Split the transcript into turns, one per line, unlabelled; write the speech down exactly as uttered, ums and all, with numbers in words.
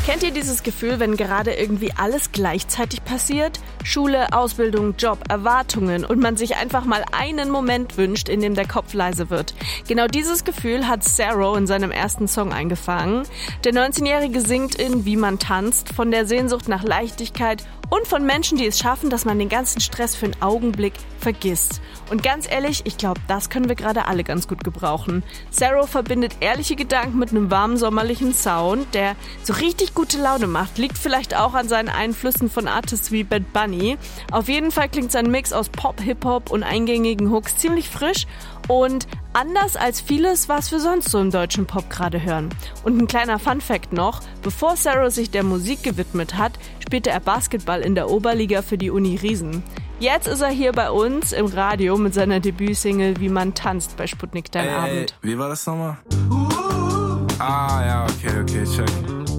Kennt ihr dieses Gefühl, wenn gerade irgendwie alles gleichzeitig passiert? Schule, Ausbildung, Job, Erwartungen und man sich einfach mal einen Moment wünscht, in dem der Kopf leise wird. Genau dieses Gefühl hat Saro in seinem ersten Song eingefangen. Der neunzehnjährige singt in Wie man tanzt, von der Sehnsucht nach Leichtigkeit und von Menschen, die es schaffen, dass man den ganzen Stress für einen Augenblick vergisst. Und ganz ehrlich, ich glaube, das können wir gerade alle ganz gut gebrauchen. Saro verbindet ehrliche Gedanken mit einem warmen sommerlichen Sound, der so richtig gute Laune macht. Liegt vielleicht auch an seinen Einflüssen von Artists wie Bad Bunny. Auf jeden Fall klingt sein Mix aus Pop, Hip-Hop und eingängigen Hooks ziemlich frisch und anders als vieles, was wir sonst so im deutschen Pop gerade hören. Und ein kleiner Funfact noch: Bevor Saro sich der Musik gewidmet hat, spielte er Basketball in der Oberliga für die Uni Riesen. Jetzt ist er hier bei uns im Radio mit seiner Debütsingle Wie man tanzt bei Sputnik Dein
ey,
Abend.
Ey, wie war das nochmal? Ah, ja, okay.